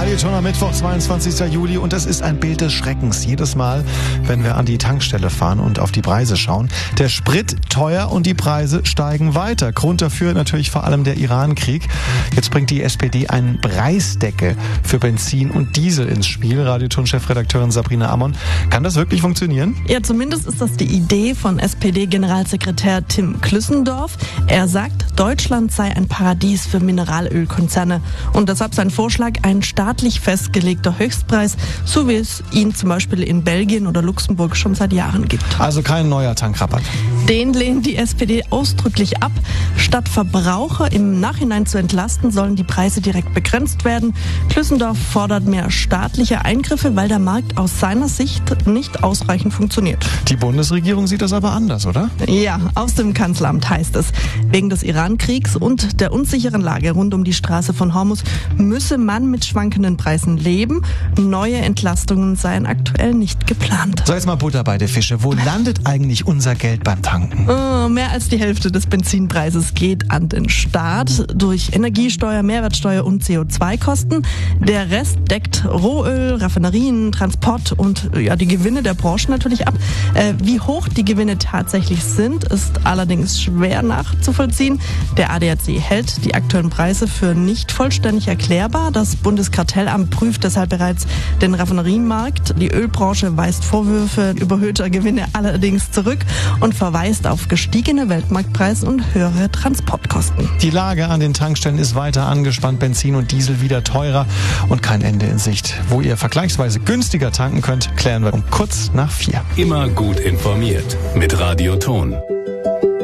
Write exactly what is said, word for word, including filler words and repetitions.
Radioton am Mittwoch, zweiundzwanzigsten Juli, und das ist ein Bild des Schreckens. Jedes Mal, wenn wir an die Tankstelle fahren und auf die Preise schauen. Der Sprit teuer und die Preise steigen weiter. Grund dafür natürlich vor allem der Iran-Krieg. Jetzt bringt die S P D einen Preisdeckel für Benzin und Diesel ins Spiel. Radioton-Chefredakteurin Sabrina Ammon. Kann das wirklich funktionieren? Ja, zumindest ist das die Idee von S P D-Generalsekretär Tim Klüssendorf. Er sagt, Deutschland sei ein Paradies für Mineralölkonzerne. Und deshalb sein Vorschlag, ein staatlich festgelegter Höchstpreis, so wie es ihn zum Beispiel in Belgien oder Luxemburg schon seit Jahren gibt. Also kein neuer Tankrabatt. Den lehnt die S P D ausdrücklich ab. Statt Verbraucher im Nachhinein zu entlasten, sollen die Preise direkt begrenzt werden. Klüssendorf fordert mehr staatliche Eingriffe, weil der Markt aus seiner Sicht nicht ausreichend funktioniert. Die Bundesregierung sieht das aber anders, oder? Ja, aus dem Kanzleramt heißt es. Wegen des Iran-Kriegs und der unsicheren Lage rund um die Straße von Hormuz müsse man mit schwankenden Preisen leben. Neue Entlastungen seien aktuell nicht geplant. So, jetzt mal Butter bei der Fische. Wo landet eigentlich unser Geld beim Tanken? Oh, mehr als die Hälfte des Benzinpreises geht an den Staat durch Energiesteuer, Mehrwertsteuer und C O zwei Kosten. Der Rest deckt Rohöl, Raffinerien, Transport und ja, die Gewinne der Branche natürlich ab. Äh, wie hoch die Gewinne tatsächlich sind, ist allerdings schwer nachzuvollziehen. Der A D A C hält die aktuellen Preise für nicht vollständig erklärbar. Das Bundeskartellamt prüft deshalb bereits den Raffinerienmarkt. Die Ölbranche weist Vorwürfe überhöhter Gewinne allerdings zurück und verweist auf gestiegene Weltmarktpreise und höhere Transportkosten. Die Lage an den Tankstellen ist weiter angespannt, Benzin und Diesel wieder teurer und kein Ende in Sicht. Wo ihr vergleichsweise günstiger tanken könnt, klären wir um kurz nach vier. Immer gut informiert mit Radioton.